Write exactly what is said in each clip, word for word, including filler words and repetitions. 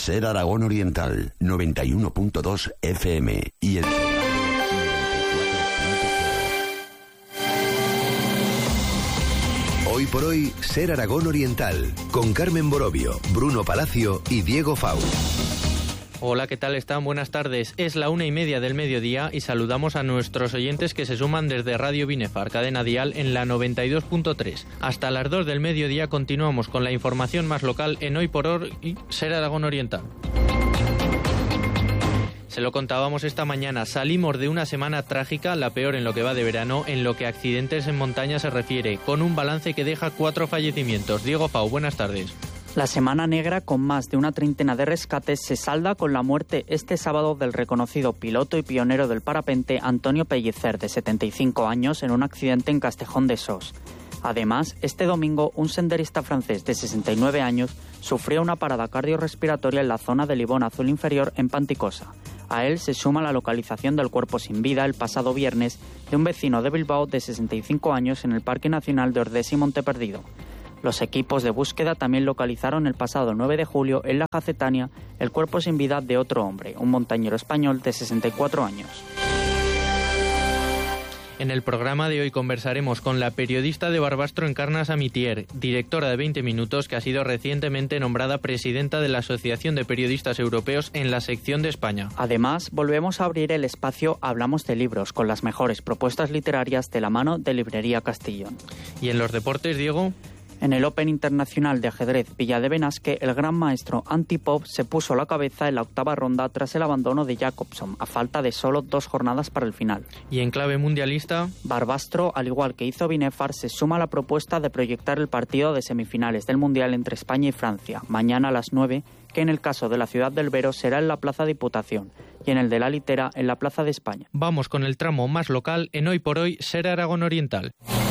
Ser Aragón Oriental, noventa y uno punto dos F M y el... Hoy por hoy, Ser Aragón Oriental, con Carmen Borovio, Bruno Palacio y Diego Fau. Hola, ¿qué tal están? Buenas tardes. Es la una y media del mediodía y saludamos a nuestros oyentes que se suman desde Radio Binefar, cadena dial en la noventa y dos punto tres. Hasta las dos del mediodía continuamos con la información más local en Hoy por Hoy y Ser Aragón Oriental. Se lo contábamos esta mañana, salimos de una semana trágica, la peor en lo que va de verano, en lo que a accidentes en montaña se refiere, con un balance que deja cuatro fallecimientos. Diego Fau, buenas tardes. La semana negra, con más de una treintena de rescates, se salda con la muerte este sábado del reconocido piloto y pionero del parapente Antonio Pellicer, de setenta y cinco años, en un accidente en Castejón de Sos. Además, este domingo, un senderista francés de sesenta y nueve años sufrió una parada cardiorrespiratoria en la zona del Ibón Azul Inferior en Panticosa. A él se suma la localización del cuerpo sin vida el pasado viernes de un vecino de Bilbao de sesenta y cinco años en el Parque Nacional de Ordés y Monteperdido. Los equipos de búsqueda también localizaron el pasado nueve de julio en la Jacetania el cuerpo sin vida de otro hombre, un montañero español de sesenta y cuatro años. En el programa de hoy conversaremos con la periodista de Barbastro Encarna Samitier, directora de veinte minutos, que ha sido recientemente nombrada presidenta de la Asociación de Periodistas Europeos en la sección de España. Además, volvemos a abrir el espacio Hablamos de Libros, con las mejores propuestas literarias de la mano de Librería Castellón. ¿Y en los deportes, Diego? En el Open Internacional de Ajedrez Villa de Benasque, el gran maestro Antipop se puso la cabeza en la octava ronda tras el abandono de Jacobson, a falta de solo dos jornadas para el final. ¿Y en clave mundialista? Barbastro, al igual que hizo Binefar, se suma a la propuesta de proyectar el partido de semifinales del Mundial entre España y Francia, mañana a las nueve, que en el caso de la Ciudad del Vero será en la Plaza Diputación y en el de la Litera en la Plaza de España. Vamos con el tramo más local en Hoy por Hoy, Ser Aragón Oriental.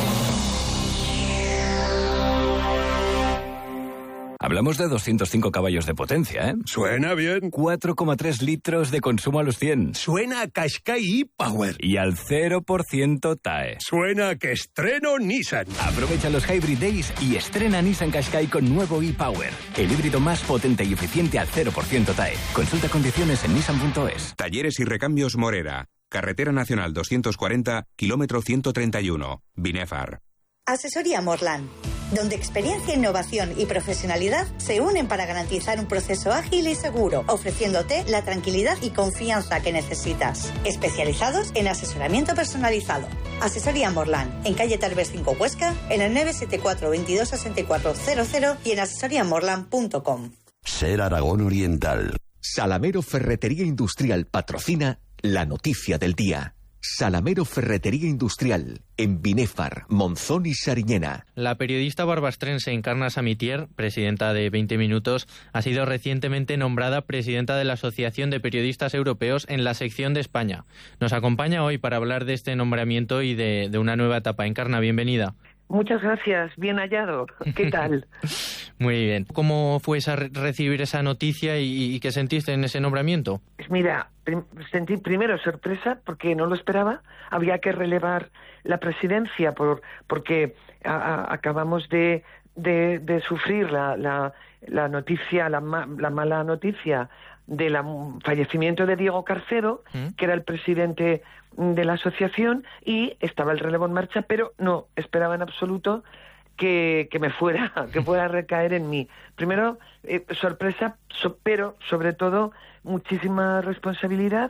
Hablamos de doscientos cinco caballos de potencia, ¿eh? Suena bien. cuatro coma tres litros de consumo a los cien. Suena a Qashqai e-Power. Y al cero por ciento T A E. Suena a que estreno Nissan. Aprovecha los Hybrid Days y estrena Nissan Qashqai con nuevo e-Power. El híbrido más potente y eficiente al cero por ciento T A E. Consulta condiciones en nissan punto es. Talleres y recambios Morera. Carretera Nacional doscientos cuarenta, kilómetro ciento treinta y uno. Binefar. Asesoría Morlan, donde experiencia, innovación y profesionalidad se unen para garantizar un proceso ágil y seguro, ofreciéndote la tranquilidad y confianza que necesitas. Especializados en asesoramiento personalizado. Asesoría Morlan, en calle Tarbes cinco Huesca, en el nueve siete cuatro, veintidós sesenta y cuatro cero cero y en asesoría morlan punto com. Ser Aragón Oriental. Salamero Ferretería Industrial patrocina la noticia del día. Salamero Ferretería Industrial, en Binefar, Monzón y Sariñena. La periodista barbastrense Encarna Samitier, presidenta de veinte minutos, ha sido recientemente nombrada presidenta de la Asociación de Periodistas Europeos en la sección de España. Nos acompaña hoy para hablar de este nombramiento y de, de una nueva etapa. Encarna, bienvenida. Muchas gracias, bien hallado. ¿Qué tal? Muy bien. ¿Cómo fue esa, recibir esa noticia y, y qué sentiste en ese nombramiento? Pues mira, prim- sentí primero sorpresa porque no lo esperaba. Había que relevar la presidencia por porque a, a, acabamos de, de, de sufrir la, la, la noticia, la, ma, la mala noticia del fallecimiento de Diego Carcedo, ¿Mm? que era el presidente de la asociación, y estaba el relevo en marcha, pero no esperaba en absoluto que, que me fuera, que fuera a recaer en mí. Primero, eh, sorpresa, so, pero sobre todo muchísima responsabilidad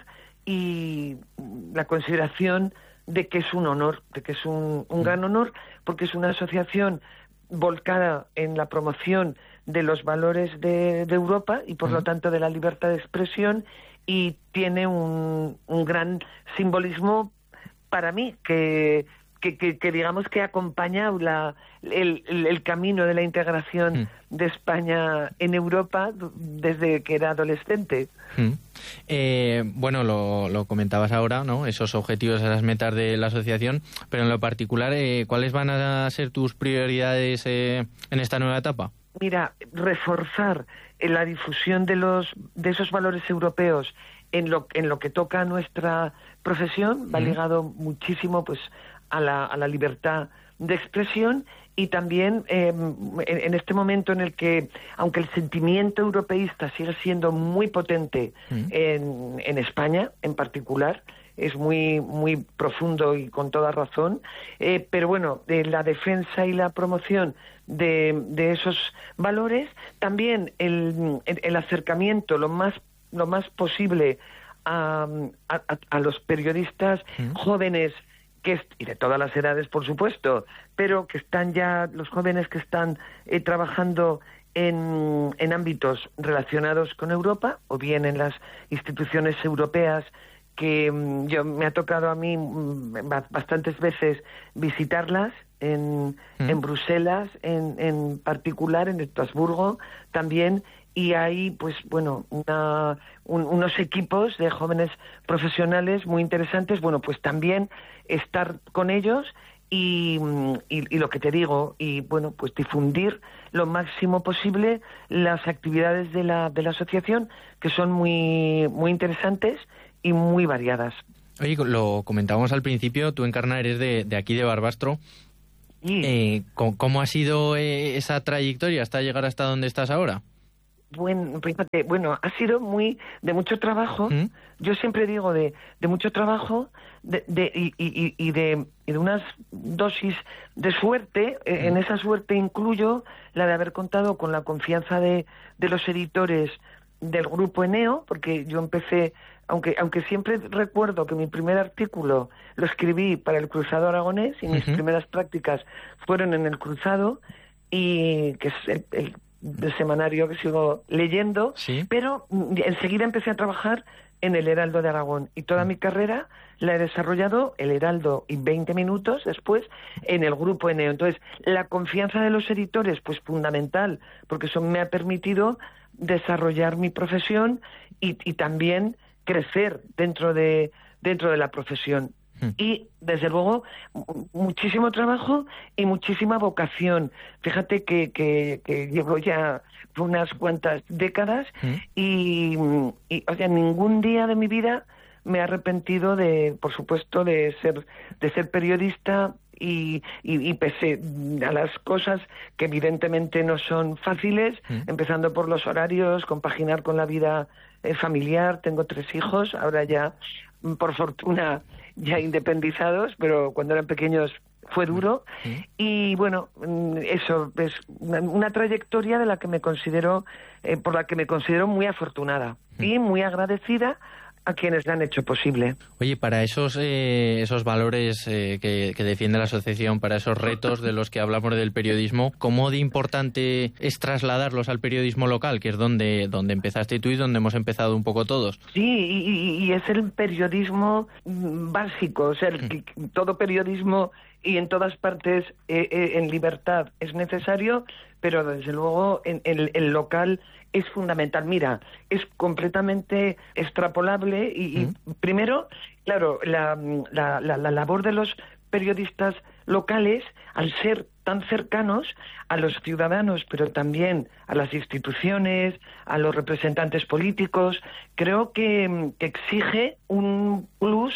y la consideración de que es un honor, de que es un, un gran honor, porque es una asociación volcada en la promoción de los valores de, de Europa y por uh-huh. lo tanto de la libertad de expresión, y tiene un, un gran simbolismo para mí que, que, que, que digamos que acompaña la, el, el, el camino de la integración uh-huh. de España en Europa desde que era adolescente. Uh-huh. Eh, bueno, lo, lo comentabas ahora, ¿no? Esos objetivos, esas metas de la asociación, pero en lo particular, eh, ¿cuáles van a ser tus prioridades eh, en esta nueva etapa? Mira, reforzar la difusión de los de esos valores europeos en lo en lo que toca a nuestra profesión, va ligado muchísimo pues a la a la libertad de expresión, y también eh, en, en este momento en el que, aunque el sentimiento europeísta sigue siendo muy potente mm. en, en España en particular, es muy muy profundo y con toda razón, eh, pero bueno, de la defensa y la promoción de, de esos valores, también el, el, el acercamiento lo más lo más posible a, a, a los periodistas mm. jóvenes, que y de todas las edades, por supuesto, pero que están ya, los jóvenes que están eh, trabajando en, en ámbitos relacionados con Europa, o bien en las instituciones europeas, que um, yo me ha tocado a mí um, bastantes veces visitarlas en, mm. en Bruselas, en, en particular en Estrasburgo también, y hay, pues bueno, una, un, unos equipos de jóvenes profesionales muy interesantes. Bueno, pues también estar con ellos y, y, y lo que te digo, y bueno, pues difundir lo máximo posible las actividades de la, de la asociación, que son muy, muy interesantes y muy variadas. Oye, lo comentábamos al principio, tú, Encarna, eres de, de aquí de Barbastro. Sí. Eh, ¿Cómo ha sido eh, esa trayectoria hasta llegar hasta donde estás ahora? Bueno, fíjate, bueno, ha sido muy de mucho trabajo. ¿Mm? Yo siempre digo de, de mucho trabajo de, de, y, y, y, de, y de unas dosis de suerte. ¿Mm? En esa suerte incluyo la de haber contado con la confianza de, de los editores del Grupo Eneo, porque yo empecé, aunque aunque siempre recuerdo que mi primer artículo lo escribí para el Cruzado Aragonés y mis uh-huh. primeras prácticas fueron en el Cruzado, y que es el, el del semanario que sigo leyendo, ¿sí? Pero enseguida empecé a trabajar en el Heraldo de Aragón, y toda mi carrera la he desarrollado el Heraldo y veinte minutos después en el Grupo Eneo. Entonces, la confianza de los editores, pues fundamental, porque eso me ha permitido desarrollar mi profesión y, y también crecer dentro de dentro de la profesión. Y, desde luego, muchísimo trabajo y muchísima vocación. Fíjate que, que, que llevo ya unas cuantas décadas ¿Mm? y, y, o sea, ningún día de mi vida me he arrepentido de, por supuesto, de ser de ser periodista, y, y, y pese a las cosas que evidentemente no son fáciles, ¿Mm? empezando por los horarios, compaginar con la vida eh, familiar. Tengo tres hijos, ahora ya, por fortuna, ya independizados, pero cuando eran pequeños fue duro. ¿Sí? Y bueno, eso es una, una trayectoria de la que me considero, eh, por la que me considero muy afortunada ¿Sí? y muy agradecida a quienes la han hecho posible. Oye, para esos eh, esos valores eh, que, que defiende la asociación, para esos retos de los que hablamos del periodismo, ¿cómo de importante es trasladarlos al periodismo local, que es donde donde empezaste tú y donde hemos empezado un poco todos? Sí, y, y es el periodismo básico, o sea, el, mm. todo periodismo y en todas partes eh, eh, en libertad es necesario, pero desde luego en, en el local es fundamental. Mira, es completamente extrapolable y, y ¿Mm? primero, claro, la, la, la, la labor de los periodistas locales, al ser tan cercanos a los ciudadanos, pero también a las instituciones, a los representantes políticos, creo que, que exige un plus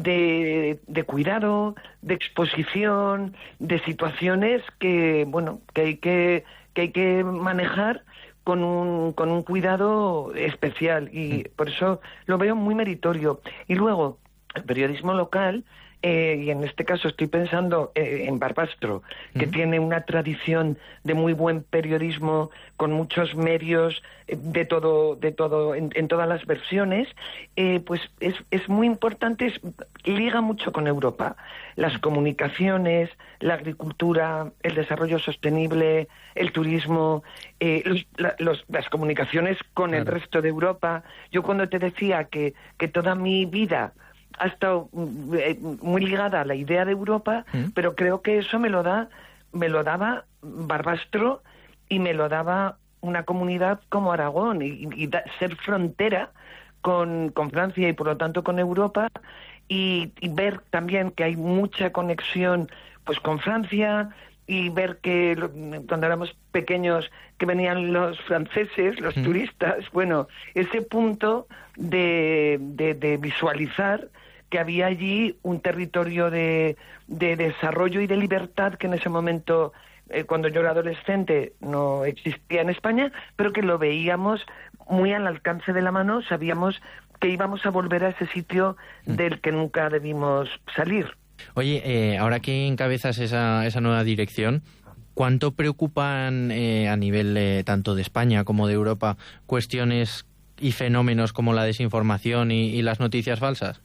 de, de cuidado, de exposición, de situaciones que, bueno, que hay que, que hay que manejar con un, con un cuidado especial, y por eso lo veo muy meritorio. Y luego, el periodismo local, eh, y en este caso estoy pensando eh, en Barbastro, que uh-huh. tiene una tradición de muy buen periodismo, con muchos medios eh, de todo, de todo, en, en todas las versiones, eh, pues es, es muy importante, es, liga mucho con Europa. Las comunicaciones, la agricultura, el desarrollo sostenible, el turismo, eh, los, la, los, las comunicaciones con claro. el resto de Europa. Yo cuando te decía que, que toda mi vida ha estado muy ligada a la idea de Europa, ¿Mm? pero creo que eso me lo da, me lo daba Barbastro y me lo daba una comunidad como Aragón, y, y da, ser frontera con, con Francia y por lo tanto con Europa, y, y ver también que hay mucha conexión pues con Francia, y ver que cuando éramos pequeños que venían los franceses, los mm. turistas, bueno, ese punto de, de, de visualizar que había allí un territorio de, de desarrollo y de libertad que en ese momento eh, cuando yo era adolescente no existía en España, pero que lo veíamos muy al alcance de la mano, sabíamos que íbamos a volver a ese sitio del que nunca debimos salir. Oye, eh, ahora que encabezas esa, esa nueva dirección, ¿cuánto preocupan eh, a nivel eh, tanto de España como de Europa cuestiones y fenómenos como la desinformación y, y las noticias falsas?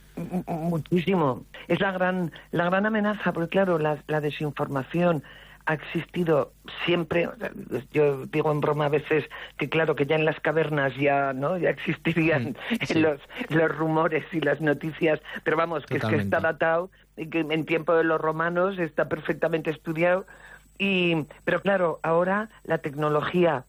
Muchísimo. Es la gran la gran amenaza, porque claro, la, la desinformación ha existido siempre. Yo digo en broma a veces que claro que ya en las cavernas ya no ya existirían sí. los los rumores y las noticias, pero vamos, que Totalmente. es que está datado y que en tiempo de los romanos está perfectamente estudiado. Y pero claro, ahora la tecnología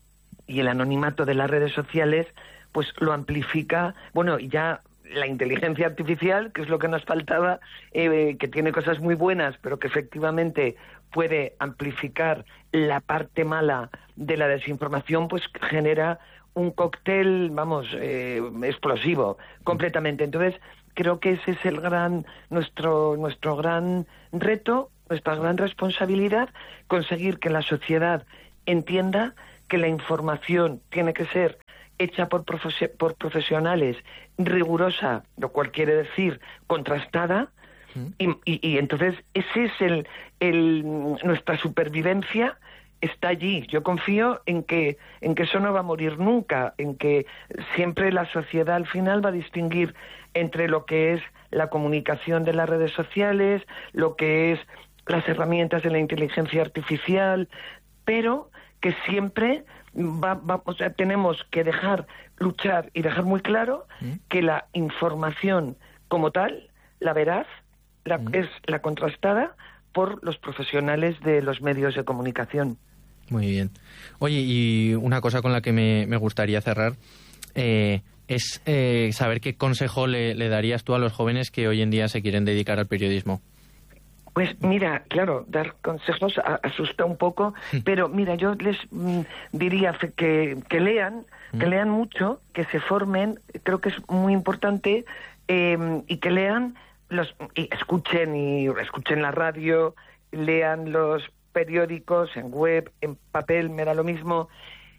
y el anonimato de las redes sociales pues lo amplifica. Bueno, y ya la inteligencia artificial, que es lo que nos faltaba, eh, que tiene cosas muy buenas, pero que efectivamente puede amplificar la parte mala de la desinformación, pues genera un cóctel, vamos, eh, explosivo, completamente. Entonces, creo que ese es el gran, nuestro, nuestro gran reto, nuestra gran responsabilidad, conseguir que la sociedad entienda que la información tiene que ser hecha por, profe- por profesionales, rigurosa, lo cual quiere decir contrastada, mm. y, y, y entonces ese es el, el nuestra supervivencia está allí. Yo confío en que en que eso no va a morir nunca, en que siempre la sociedad al final va a distinguir entre lo que es la comunicación de las redes sociales, lo que es las herramientas de la inteligencia artificial, pero que siempre va, va, o sea, tenemos que dejar luchar y dejar muy claro ¿Mm? que la información como tal, la veraz, la, ¿Mm? es la contrastada por los profesionales de los medios de comunicación. Muy bien. Oye, y una cosa con la que me, me gustaría cerrar eh, es eh, saber qué consejo le, le darías tú a los jóvenes que hoy en día se quieren dedicar al periodismo. Pues mira, claro, dar consejos asusta un poco, pero mira, yo les mm, diría que, que lean, que lean mucho, que se formen, creo que es muy importante, eh, y que lean, los y escuchen y escuchen la radio, lean los periódicos en web, en papel, me da lo mismo,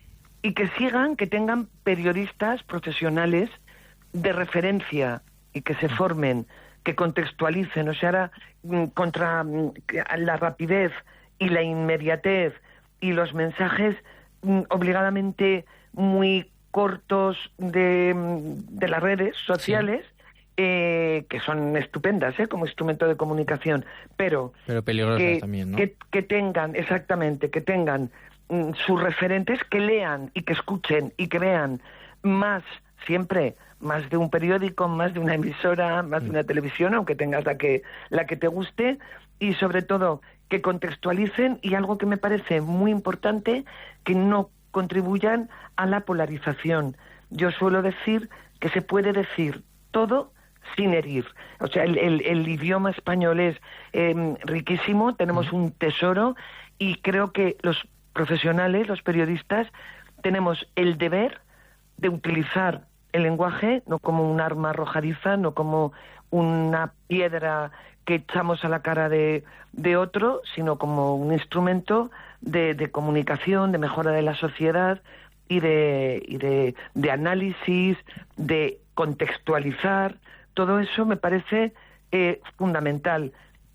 y que sigan, que tengan periodistas profesionales de referencia y que se formen, que contextualicen, o sea, ahora, contra la rapidez y la inmediatez y los mensajes obligadamente muy cortos de, de las redes sociales, sí. eh, que son estupendas, ¿eh? como instrumento de comunicación, pero, pero peligrosas que, también, ¿no? Que, que tengan, exactamente, que tengan mm, sus referentes, que lean y que escuchen y que vean más, siempre, más de un periódico, más de una emisora, más de una televisión, aunque tengas la que la que te guste, y sobre todo que contextualicen, y algo que me parece muy importante, que no contribuyan a la polarización. Yo suelo decir que se puede decir todo sin herir. O sea, el, el, el idioma español es eh, riquísimo, tenemos un tesoro, y creo que los profesionales, los periodistas, tenemos el deber de utilizar el lenguaje no como un arma arrojadiza, no como una piedra que echamos a la cara de, de otro, sino como un instrumento de, de comunicación, de mejora de la sociedad y de, y de, de análisis, de contextualizar. Todo eso me parece eh, fundamental,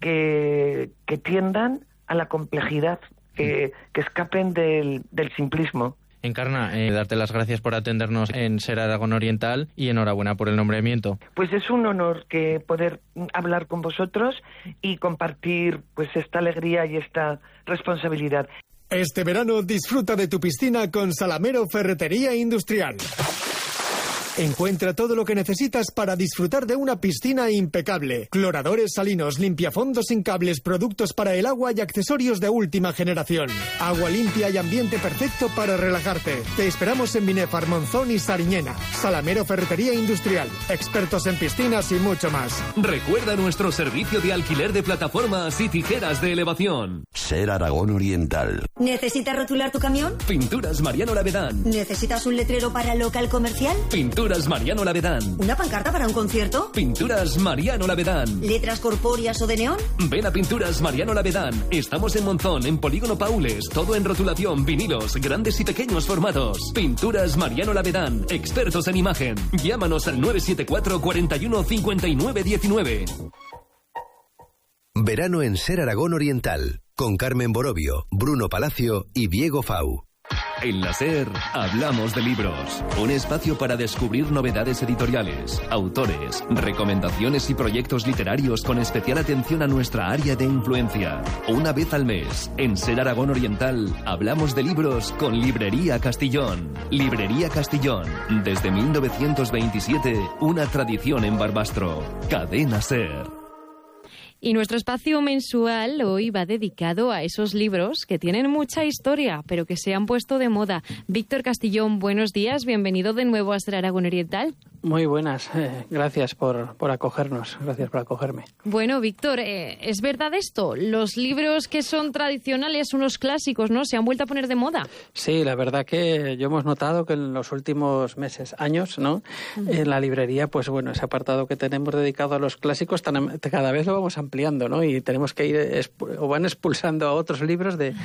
que, que tiendan a la complejidad, que, que escapen del, del simplismo. Encarna, eh, darte las gracias por atendernos en Ser Aragón Oriental y enhorabuena por el nombramiento. Pues es un honor que poder hablar con vosotros y compartir pues esta alegría y esta responsabilidad. Este verano disfruta de tu piscina con Salamero Ferretería Industrial. Encuentra todo lo que necesitas para disfrutar de una piscina impecable. Cloradores salinos, limpiafondos sin cables, productos para el agua y accesorios de última generación. Agua limpia y ambiente perfecto para relajarte. Te esperamos en Binefar, Monzón y Sariñena. Salamero Ferretería Industrial. Expertos en piscinas y mucho más. Recuerda nuestro servicio de alquiler de plataformas y tijeras de elevación. Ser Aragón Oriental. ¿Necesitas rotular tu camión? Pinturas Mariano Lavedán. ¿Necesitas un letrero para local comercial? Pinturas Pinturas Mariano Lavedán. ¿Una pancarta para un concierto? Pinturas Mariano Lavedán. ¿Letras corpóreas o de neón? Ven a Pinturas Mariano Lavedán. Estamos en Monzón, en Polígono Paules. Todo en rotulación, vinilos, grandes y pequeños formatos. Pinturas Mariano Lavedán. Expertos en imagen. Llámanos al nueve siete cuatro, cuarenta y uno, cincuenta y nueve diecinueve. Verano en Ser Aragón Oriental, con Carmen Borobio, Bruno Palacio y Diego Fau. En la SER hablamos de libros, un espacio para descubrir novedades editoriales, autores, recomendaciones y proyectos literarios con especial atención a nuestra área de influencia. Una vez al mes, en Ser Aragón Oriental, hablamos de libros con Librería Castillón. Librería Castillón, desde mil novecientos veintisiete, una tradición en Barbastro. Cadena SER. Y nuestro espacio mensual hoy va dedicado a esos libros que tienen mucha historia, pero que se han puesto de moda. Víctor Castillón, buenos días, bienvenido de nuevo a Ser Aragón Oriental. Muy buenas, eh, gracias por, por acogernos, gracias por acogerme. Bueno, Víctor, eh, ¿es verdad esto? Los libros que son tradicionales, unos clásicos, ¿no?, se han vuelto a poner de moda. Sí, la verdad que yo hemos notado que en los últimos meses, años, ¿no?, uh-huh. en la librería, pues bueno, ese apartado que tenemos dedicado a los clásicos, tan, cada vez lo vamos ampliando, ¿no?, y tenemos que ir, o van expulsando a otros libros, de,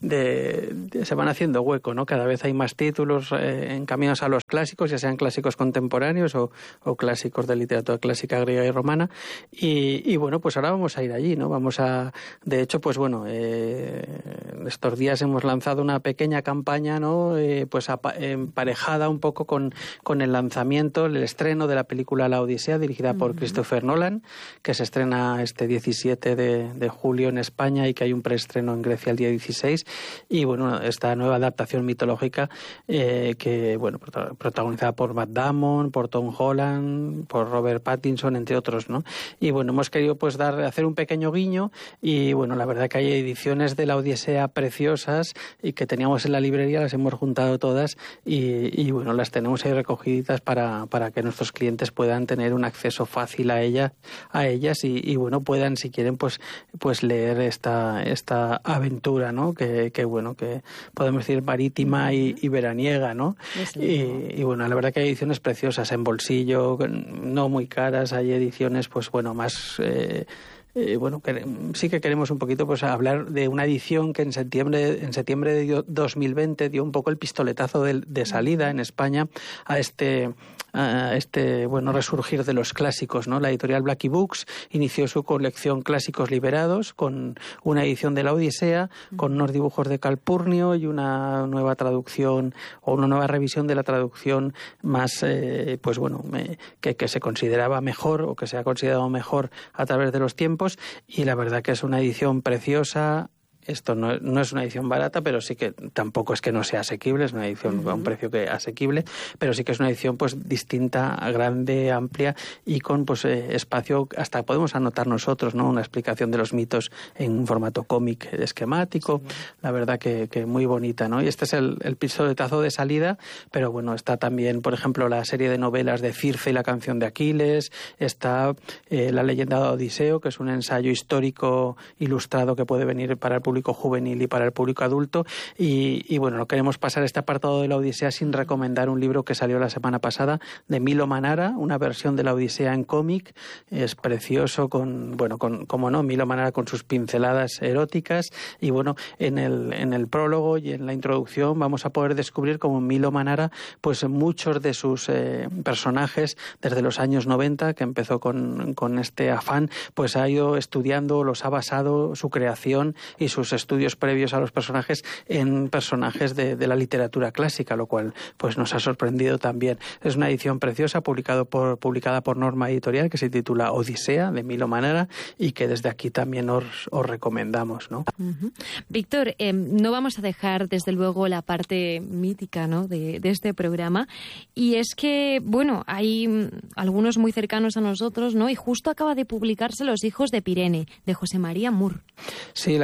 de, de se van haciendo hueco, ¿no? Cada vez hay más títulos eh, encaminados a los clásicos, ya sean clásicos contemporáneos O, o clásicos de literatura clásica griega y romana, y, y bueno, pues ahora vamos a ir allí, ¿no? Vamos a, de hecho, pues bueno, eh, estos días hemos lanzado una pequeña campaña, ¿no?, eh, pues apa, emparejada un poco con, con el lanzamiento, el estreno de la película La Odisea, dirigida por uh-huh. Christopher Nolan, que se estrena este diecisiete de, de julio en España y que hay un preestreno en Grecia el día dieciséis, y bueno, esta nueva adaptación mitológica eh, que, bueno, protagonizada por Matt Damon, por Tom Holland, por Robert Pattinson, entre otros, ¿no? Y bueno, hemos querido pues dar, hacer un pequeño guiño, y bueno, la verdad que hay ediciones de La Odisea preciosas y que teníamos en la librería, las hemos juntado todas y, y bueno, las tenemos ahí recogidas para, para que nuestros clientes puedan tener un acceso fácil a ella, a ellas y, y bueno, puedan, si quieren, pues pues leer esta esta aventura, ¿no? Que, que bueno, que podemos decir marítima y, y veraniega, ¿no? Y, y bueno, la verdad que hay ediciones preciosas en bolsillo, no muy caras, hay ediciones pues bueno, más eh, eh, bueno, que, sí que queremos un poquito pues hablar de una edición que en septiembre en septiembre de dos mil veinte dio un poco el pistoletazo de, de salida en España a este a este bueno resurgir de los clásicos, ¿no? La editorial Blackie Books inició su colección Clásicos Liberados con una edición de La Odisea, con unos dibujos de Calpurnio y una nueva traducción o una nueva revisión de la traducción más eh, pues bueno me, que, que se consideraba mejor o que se ha considerado mejor a través de los tiempos, y la verdad que es una edición preciosa. Esto no, no es una edición barata, pero sí que tampoco es que no sea asequible, es una edición uh-huh. a un precio que asequible, pero sí que es una edición pues distinta, grande, amplia y con pues eh, espacio, hasta podemos anotar nosotros, ¿no? Una explicación de los mitos en un formato cómic esquemático, sí. La verdad que, que muy bonita, ¿no? Y este es el, el pistoletazo de salida, pero bueno, está también, por ejemplo, la serie de novelas de Circe y la canción de Aquiles, está eh, La leyenda de Odiseo, que es un ensayo histórico ilustrado que puede venir para el público juvenil y para el público adulto, y, y bueno, no queremos pasar este apartado de La Odisea sin recomendar un libro que salió la semana pasada de Milo Manara, una versión de La Odisea en cómic. Es precioso, con, bueno, con, como no, Milo Manara con sus pinceladas eróticas, y bueno, en el, en el prólogo y en la introducción vamos a poder descubrir cómo Milo Manara, pues muchos de sus eh, personajes desde los años noventa, que empezó con, con este afán, pues ha ido estudiando, los ha basado su creación y sus estudios previos a los personajes en personajes de, de la literatura clásica, lo cual pues nos ha sorprendido también. Es una edición preciosa publicado por, publicada por Norma Editorial, que se titula Odisea, de Milo Manara, y que desde aquí también os, os recomendamos, ¿no? Uh-huh. Víctor, eh, no vamos a dejar desde luego la parte mítica, ¿no?, de, de este programa, y es que, bueno, hay algunos muy cercanos a nosotros, ¿no?, y justo acaba de publicarse Los hijos de Pirene, de José María Mur. Sí, la verdad que es un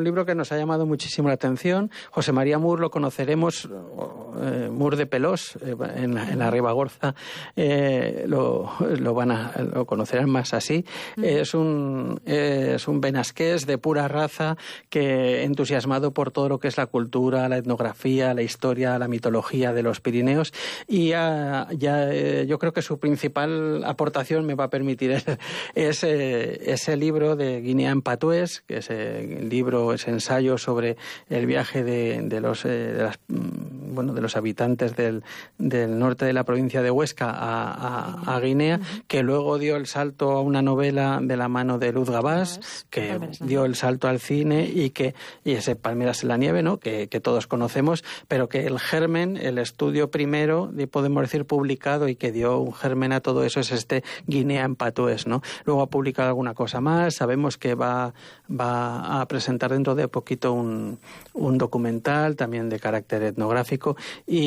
libro que nos ha llamado muchísimo la atención. José María Mur lo conoceremos, eh, Mur de Pelós, eh, en, la, en la Ribagorza, eh, lo, lo van a lo conocerán más así. Uh-huh. Es un eh, es un benasqués de pura raza que, entusiasmado por todo lo que es la cultura, la etnografía, la historia, la mitología de los Pirineos, y ya, ya eh, yo creo que su principal aportación, me va a permitir, es, es eh, ese libro de Guinea en Patués, que es el libro, ese ensayo sobre el viaje de, de los eh, de las, bueno, de los habitantes del, del norte de la provincia de Huesca a, a, a Guinea, que luego dio el salto a una novela de la mano de Luz Gabás, que dio el salto al cine, y que y ese Palmeras en la nieve, ¿no? que, que todos conocemos, pero que el germen, el estudio primero, podemos decir publicado, y que dio un germen a todo eso, es este Guinea en Patués, ¿no? Luego ha publicado alguna cosa más, sabemos que va, va a presentar dentro de poquito un, un documental también de carácter etnográfico,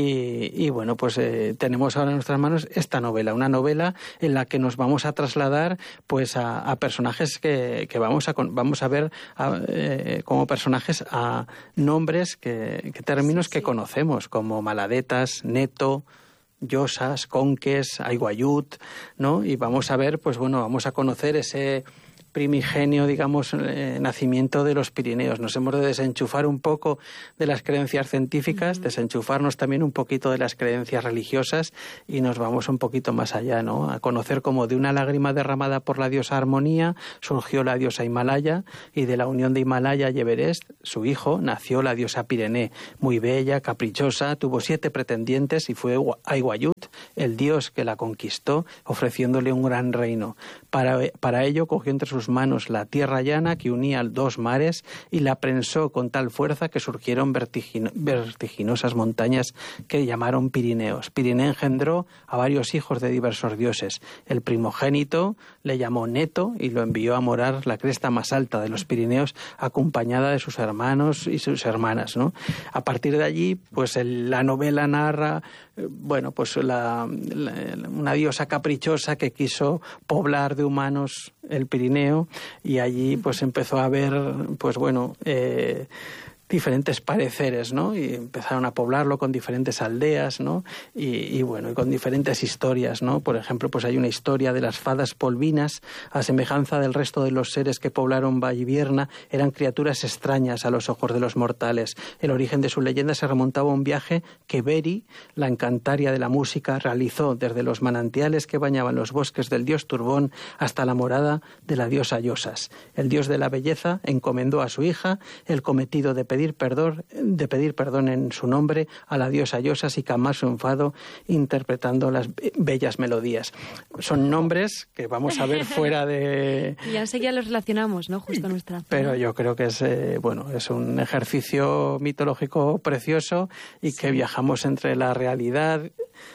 y, y bueno, pues eh, tenemos ahora en nuestras manos esta novela, una novela en la que nos vamos a trasladar pues a, a personajes que, que vamos a vamos a ver a, eh, como personajes a nombres que, que términos sí, sí. que conocemos, como Maladetas, Neto, Llosas, Conques, Aiguayut, ¿no? Y vamos a ver, pues bueno, vamos a conocer ese primigenio, digamos, eh, nacimiento de los Pirineos. Nos hemos de desenchufar un poco de las creencias científicas, uh-huh. desenchufarnos también un poquito de las creencias religiosas, y nos vamos un poquito más allá, ¿no? A conocer cómo de una lágrima derramada por la diosa Armonía surgió la diosa Himalaya, y de la unión de Himalaya y Everest, su hijo, nació la diosa Pirene, muy bella, caprichosa, tuvo siete pretendientes y fue Aiguayut, el dios que la conquistó, ofreciéndole un gran reino. Para, para ello cogió entre sus manos la tierra llana que unía dos mares y la prensó con tal fuerza que surgieron vertigino, vertiginosas montañas que llamaron Pirineos. Pirine engendró a varios hijos de diversos dioses. El primogénito le llamó Neto y lo envió a morar la cresta más alta de los Pirineos, acompañada de sus hermanos y sus hermanas, ¿no? A partir de allí, pues el, la novela narra, eh, bueno, pues la, la, una diosa caprichosa que quiso poblar de humanos el Pirineo, y allí pues empezó a haber, pues bueno, eh, diferentes pareceres, ¿no? Y empezaron a poblarlo con diferentes aldeas, ¿no? Y, y bueno, y con diferentes historias, ¿no? Por ejemplo, pues hay una historia de las fadas polvinas, a semejanza del resto de los seres que poblaron Vallivierna, eran criaturas extrañas a los ojos de los mortales. El origen de su leyenda se remontaba a un viaje que Beri, la encantaria de la música, realizó desde los manantiales que bañaban los bosques del dios Turbón hasta la morada de la diosa Llosas. El dios de la belleza encomendó a su hija el cometido de pedir pedir perdón, de pedir perdón en su nombre a la diosa Llosas y calmar su enfado interpretando las bellas melodías. Son nombres que vamos a ver fuera de... Y ya enseguida los relacionamos, ¿no? Justo nuestra... Pero yo creo que es, eh, bueno, es un ejercicio mitológico precioso, y que sí. viajamos entre la realidad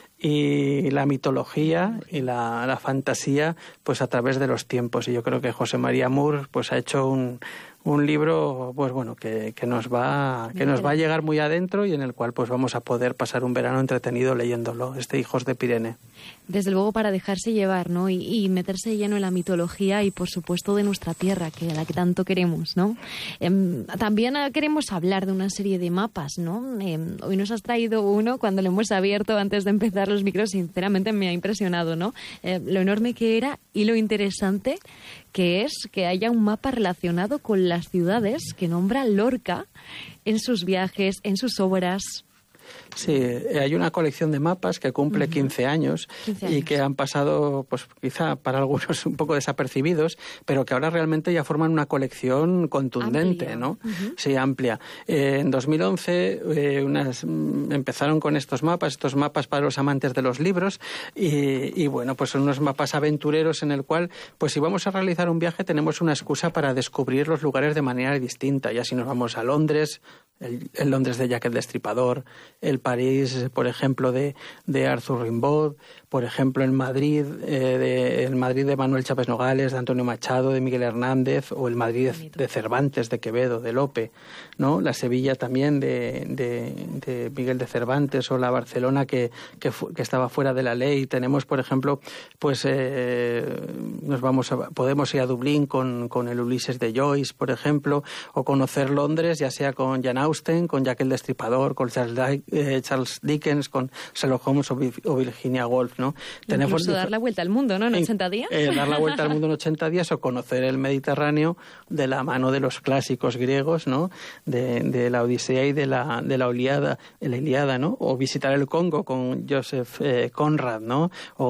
y la mitología y la, la fantasía, pues a través de los tiempos. Y yo creo que José María Mur pues ha hecho un... un libro, pues bueno, que, que nos va que nos va a llegar muy adentro, y en el cual pues vamos a poder pasar un verano entretenido leyéndolo, este Hijos de Pirene. Desde luego, para dejarse llevar, ¿no? Y, y meterse lleno en la mitología y, por supuesto, de nuestra tierra, que a la que tanto queremos, ¿no? Eh, también queremos hablar de una serie de mapas, ¿no? Eh, hoy nos has traído uno, cuando lo hemos abierto antes de empezar los micros, sinceramente me ha impresionado, ¿no? Eh, lo enorme que era y lo interesante que es que haya un mapa relacionado con las ciudades que nombra Lorca en sus viajes, en sus obras. Sí, hay una colección de mapas que cumple uh-huh. quince años, quince años y que han pasado, pues quizá para algunos un poco desapercibidos, pero que ahora realmente ya forman una colección contundente, amplia. ¿no? Uh-huh. Sí, amplia. Eh, en dos mil once eh, unas, empezaron con estos mapas, estos mapas para los amantes de los libros, y, y bueno, pues son unos mapas aventureros en el cual, pues si vamos a realizar un viaje tenemos una excusa para descubrir los lugares de manera distinta. Ya si nos vamos a Londres, el, el Londres de Jack el Destripador, el París, por ejemplo, de, de Arthur Rimbaud, por ejemplo, en Madrid, eh, de, el Madrid de Manuel Chávez Nogales, de Antonio Machado, de Miguel Hernández, o el Madrid de, de Cervantes, de Quevedo, de Lope, ¿no? La Sevilla también de, de, de Miguel de Cervantes, o la Barcelona que, que, fu, que estaba fuera de la ley. Tenemos, por ejemplo, pues eh, nos vamos a, podemos ir a Dublín con, con el Ulises de Joyce, por ejemplo, o conocer Londres, ya sea con Jane Austen, con Jack el Destripador, con Charles, eh, Charles Dickens, con Sherlock Holmes o, o Virginia Woolf, ¿no? Tenemos incluso dar la vuelta al mundo, ¿no? En ochenta días. Eh, dar la vuelta al mundo en ochenta días o conocer el Mediterráneo de la mano de los clásicos griegos, ¿no? De, de la Odisea y de la, de la Iliada, la Iliada, ¿no? O visitar el Congo con Joseph eh, Conrad, ¿no?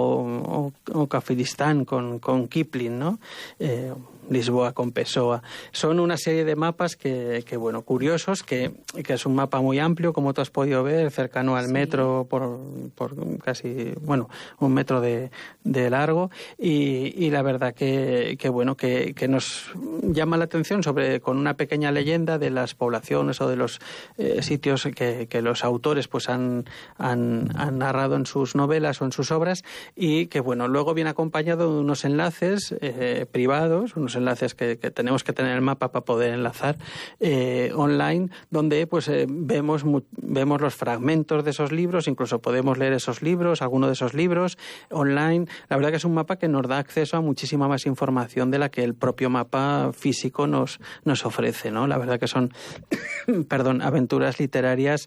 O, o, o Kafiristán con, con Kipling, ¿no? Eh, Lisboa con Pessoa. Son una serie de mapas que, que bueno, curiosos, que, que es un mapa muy amplio, como tú has podido ver, cercano al sí. metro por, por casi, bueno, un metro de, de largo, y, y la verdad que, que bueno, que, que nos llama la atención sobre, con una pequeña leyenda de las poblaciones o de los eh, sitios que, que los autores pues han, han, han narrado en sus novelas o en sus obras, y que bueno, luego viene acompañado de unos enlaces eh, privados, unos enlaces que, que tenemos que tener en el mapa para poder enlazar eh, online, donde pues eh, vemos vemos los fragmentos de esos libros, incluso podemos leer esos libros, algunos de esos libros online. La verdad que es un mapa que nos da acceso a muchísima más información de la que el propio mapa físico nos, nos ofrece, ¿no? La verdad que son perdón, aventuras literarias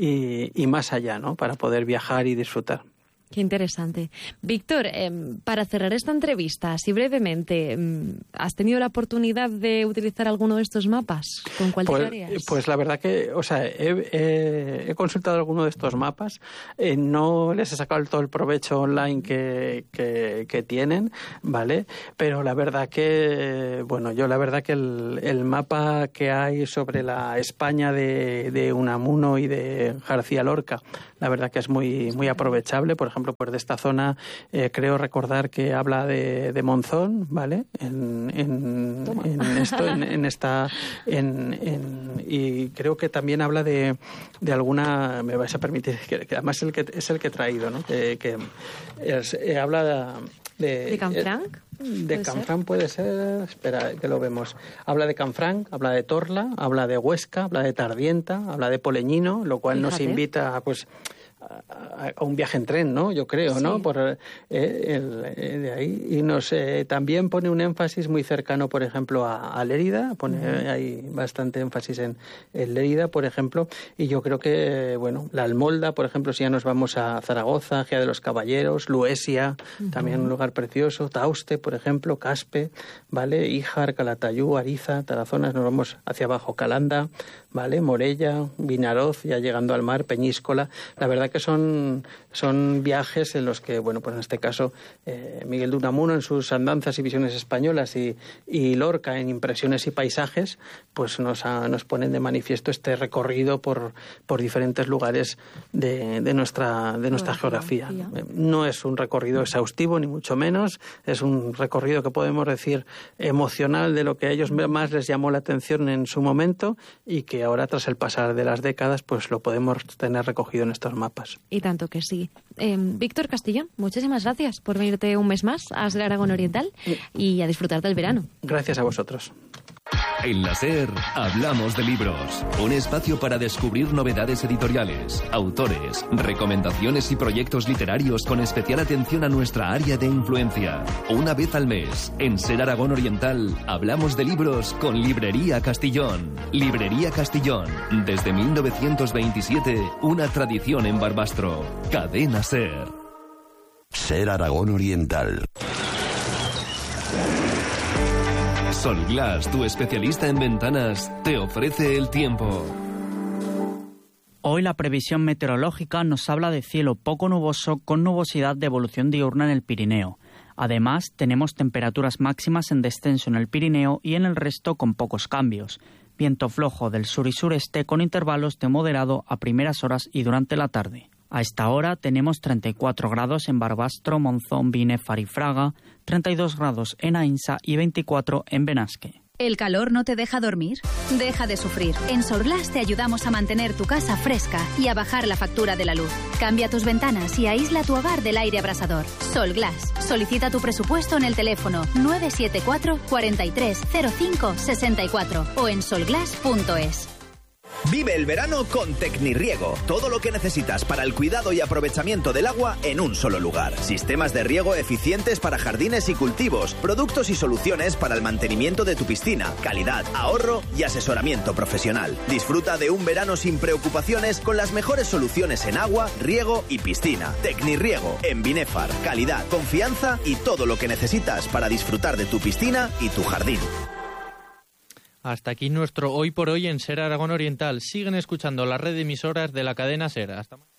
y, y más allá, ¿no? Para poder viajar y disfrutar. Qué interesante. Víctor, eh, para cerrar esta entrevista, así brevemente, ¿has tenido la oportunidad de utilizar alguno de estos mapas? ¿Con cuál te pues, quedarías? Pues la verdad que, o sea, he, he, he consultado alguno de estos mapas, eh, no les he sacado todo el provecho online que, que, que tienen, ¿vale? Pero la verdad que, bueno, yo la verdad que el, el mapa que hay sobre la España de, de Unamuno y de García Lorca, la verdad que es muy, muy aprovechable. Por ejemplo, pues de esta zona eh, creo recordar que habla de, de Monzón, ¿vale? En, en, en esto, en, en esta, en, en, y creo que también habla de, de alguna, me vais a permitir, que, que además es el que es el que he traído, ¿no? Que, que es, eh, habla de de Canfranc. De Canfranc puede ser, espera, que lo vemos. Habla de Canfranc, habla de Torla, habla de Huesca, habla de Tardienta, habla de Poleñino, lo cual Fíjate. nos invita a, pues, a, a un viaje en tren, ¿no? Yo creo, sí. ¿no? Por eh, el, eh, de ahí. Y nos eh, también pone un énfasis muy cercano, por ejemplo, a, a Lérida. Pone uh-huh. ahí bastante énfasis en, en Lérida, por ejemplo. Y yo creo que, bueno, la Almolda, por ejemplo, si ya nos vamos a Zaragoza, Gea de los Caballeros, Luesia, uh-huh. también un lugar precioso, Tauste, por ejemplo, Caspe, ¿vale? Híjar, Calatayud, Ariza, Tarazona, nos vamos hacia abajo, Calanda, ¿vale? Morella, Vinaroz, ya llegando al mar, Peñíscola. La verdad que son, son viajes en los que, bueno, pues en este caso, eh, Miguel de Unamuno en sus andanzas y visiones españolas y, y Lorca en impresiones y paisajes, pues nos, a, nos ponen de manifiesto este recorrido por, por diferentes lugares de, de nuestra, de nuestra geografía. geografía. No es un recorrido exhaustivo, ni mucho menos, es un recorrido que podemos decir emocional de lo que a ellos más les llamó la atención en su momento y que ahora, tras el pasar de las décadas, pues lo podemos tener recogido en estos mapas. Y tanto que sí. Eh, Víctor Castillón, muchísimas gracias por venirte un mes más a Ser Aragón Oriental y a disfrutar del verano. Gracias a vosotros. En la SER hablamos de libros, un espacio para descubrir novedades editoriales, autores, recomendaciones y proyectos literarios con especial atención a nuestra área de influencia. Una vez al mes, en SER Aragón Oriental, hablamos de libros con Librería Castillón. Librería Castillón, desde mil novecientos veintisiete, una tradición en Barbastro. Cadena SER. SER Aragón Oriental. Solglass, tu especialista en ventanas, te ofrece el tiempo. Hoy la previsión meteorológica nos habla de cielo poco nuboso con nubosidad de evolución diurna en el Pirineo. Además, tenemos temperaturas máximas en descenso en el Pirineo y en el resto con pocos cambios. Viento flojo del sur y sureste con intervalos de moderado a primeras horas y durante la tarde. A esta hora tenemos treinta y cuatro grados en Barbastro, Monzón, Binéfar y Fraga, treinta y dos grados en Aínsa y veinticuatro en Benasque. ¿El calor no te deja dormir? Deja de sufrir. En Solglass te ayudamos a mantener tu casa fresca y a bajar la factura de la luz. Cambia tus ventanas y aísla tu hogar del aire abrasador. Solglass. Solicita tu presupuesto en el teléfono nueve siete cuatro, cuatro tres cero cinco, seis cuatro o en solglass punto es. Vive el verano con Tecnirriego. Todo lo que necesitas para el cuidado y aprovechamiento del agua en un solo lugar. Sistemas de riego eficientes para jardines y cultivos. Productos y soluciones para el mantenimiento de tu piscina. Calidad, ahorro y asesoramiento profesional. Disfruta de un verano sin preocupaciones con las mejores soluciones en agua, riego y piscina. Tecnirriego en Binefar. Calidad, confianza y todo lo que necesitas para disfrutar de tu piscina y tu jardín. Hasta aquí nuestro Hoy por Hoy en Ser Aragón Oriental. Siguen escuchando la red de emisoras de la cadena Ser. Hasta mañana.